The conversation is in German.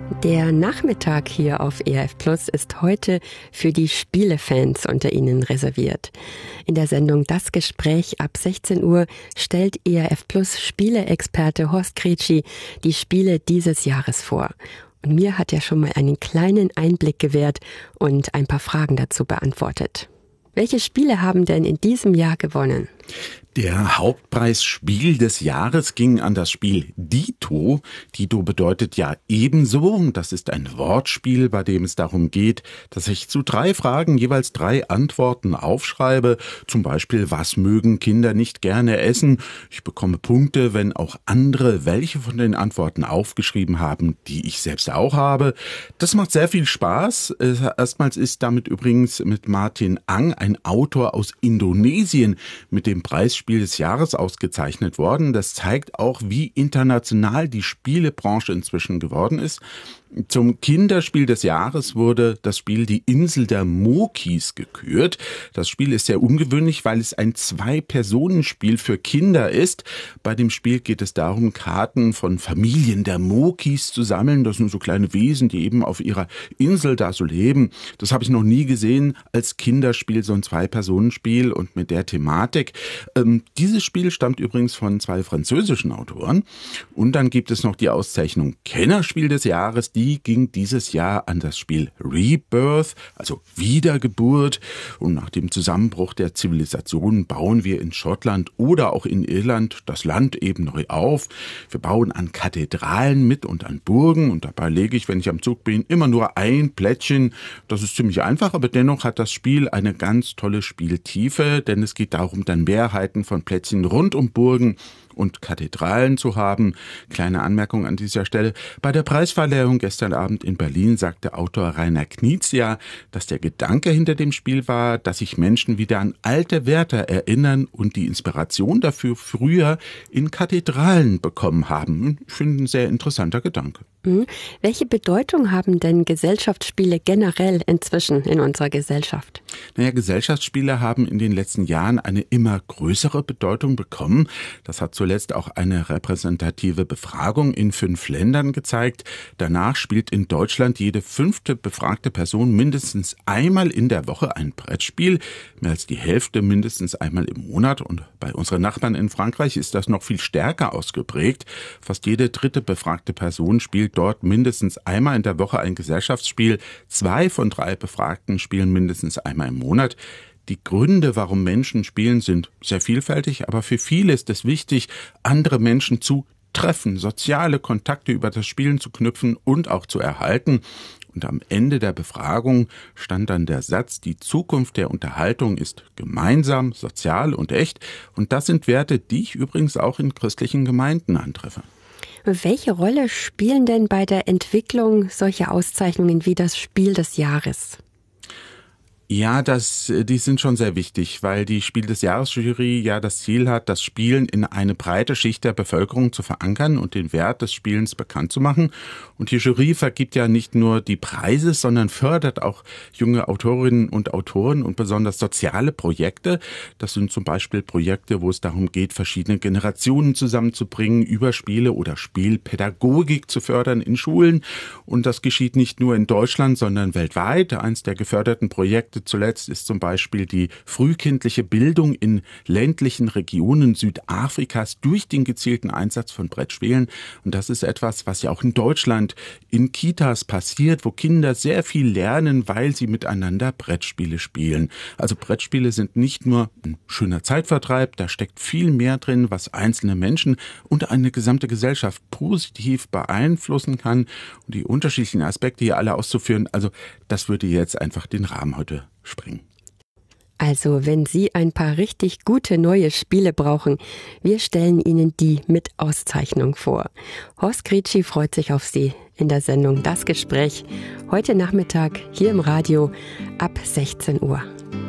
Der Nachmittag hier auf ERF Plus ist heute für die Spielefans unter Ihnen reserviert. In der Sendung Das Gespräch ab 16 Uhr stellt ERF Plus Spieleexperte Horst Gretschi die Spiele dieses Jahres vor. Und mir hat er schon mal einen kleinen Einblick gewährt und ein paar Fragen dazu beantwortet. Welche Spiele haben denn in diesem Jahr gewonnen? Der Hauptpreis Spiel des Jahres ging an das Spiel Dito. Dito bedeutet ja ebenso. Das ist ein Wortspiel, bei dem es darum geht, dass ich zu 3 Fragen jeweils 3 Antworten aufschreibe. Zum Beispiel, was mögen Kinder nicht gerne essen? Ich bekomme Punkte, wenn auch andere welche von den Antworten aufgeschrieben haben, die ich selbst auch habe. Das macht sehr viel Spaß. Erstmals ist damit übrigens mit Martin Ang, ein Autor aus Indonesien, mit dem Preisspiel des Jahres ausgezeichnet worden. Das zeigt auch, wie international die Spielebranche inzwischen geworden ist. Zum Kinderspiel des Jahres wurde das Spiel Die Insel der Mokis gekürt. Das Spiel ist sehr ungewöhnlich, weil es ein 2-Personen-Spiel für Kinder ist. Bei dem Spiel geht es darum, Karten von Familien der Mokis zu sammeln. Das sind so kleine Wesen, die eben auf ihrer Insel da so leben. Das habe ich noch nie gesehen als Kinderspiel, so ein 2-Personen-Spiel und mit der Thematik. Dieses Spiel stammt übrigens von 2 französischen Autoren. Und dann gibt es noch die Auszeichnung Kennerspiel des Jahres. Die ging dieses Jahr an das Spiel Rebirth, also Wiedergeburt. Und nach dem Zusammenbruch der Zivilisation bauen wir in Schottland oder auch in Irland das Land eben neu auf. Wir bauen an Kathedralen mit und an Burgen. Und dabei lege ich, wenn ich am Zug bin, immer nur ein Plättchen. Das ist ziemlich einfach, aber dennoch hat das Spiel eine ganz tolle Spieltiefe, denn es geht darum, dann Mehrheiten von Plättchen rund um Burgen und Kathedralen zu haben. Kleine Anmerkung an dieser Stelle. Bei der Preisverleihung gestern Abend in Berlin sagte Autor Rainer Knizia, dass der Gedanke hinter dem Spiel war, dass sich Menschen wieder an alte Werte erinnern und die Inspiration dafür früher in Kathedralen bekommen haben. Ich finde, ein sehr interessanter Gedanke. Welche Bedeutung haben denn Gesellschaftsspiele generell inzwischen in unserer Gesellschaft? Gesellschaftsspiele haben in den letzten Jahren eine immer größere Bedeutung bekommen. Das hat zuletzt auch eine repräsentative Befragung in 5 Ländern gezeigt. Danach spielt in Deutschland jede 5. befragte Person mindestens einmal in der Woche ein Brettspiel. Mehr als die Hälfte mindestens einmal im Monat. Und bei unseren Nachbarn in Frankreich ist das noch viel stärker ausgeprägt. Fast jede 3. befragte Person spielt dort mindestens einmal in der Woche ein Gesellschaftsspiel. 2 von 3 Befragten spielen mindestens einmal im Monat. Die Gründe, warum Menschen spielen, sind sehr vielfältig, aber für viele ist es wichtig, andere Menschen zu treffen, soziale Kontakte über das Spielen zu knüpfen und auch zu erhalten. Und am Ende der Befragung stand dann der Satz, die Zukunft der Unterhaltung ist gemeinsam, sozial und echt. Und das sind Werte, die ich übrigens auch in christlichen Gemeinden antreffe. Welche Rolle spielen denn bei der Entwicklung solcher Auszeichnungen wie das Spiel des Jahres? Ja, die sind schon sehr wichtig, weil die Spiel des Jahres-Jury ja das Ziel hat, das Spielen in eine breite Schicht der Bevölkerung zu verankern und den Wert des Spielens bekannt zu machen. Und die Jury vergibt ja nicht nur die Preise, sondern fördert auch junge Autorinnen und Autoren und besonders soziale Projekte. Das sind zum Beispiel Projekte, wo es darum geht, verschiedene Generationen zusammenzubringen, über Spiele oder Spielpädagogik zu fördern in Schulen. Und das geschieht nicht nur in Deutschland, sondern weltweit. Eins der geförderten Projekte zuletzt ist zum Beispiel die frühkindliche Bildung in ländlichen Regionen Südafrikas durch den gezielten Einsatz von Brettspielen. Und das ist etwas, was ja auch in Deutschland in Kitas passiert, wo Kinder sehr viel lernen, weil sie miteinander Brettspiele spielen. Also Brettspiele sind nicht nur ein schöner Zeitvertreib, da steckt viel mehr drin, was einzelne Menschen und eine gesamte Gesellschaft positiv beeinflussen kann. Und die unterschiedlichen Aspekte hier alle auszuführen, also das würde jetzt einfach den Rahmen heute sprengen. Also, wenn Sie ein paar richtig gute neue Spiele brauchen, wir stellen Ihnen die mit Auszeichnung vor. Horst Gretschi freut sich auf Sie in der Sendung Das Gespräch heute Nachmittag hier im Radio ab 16 Uhr.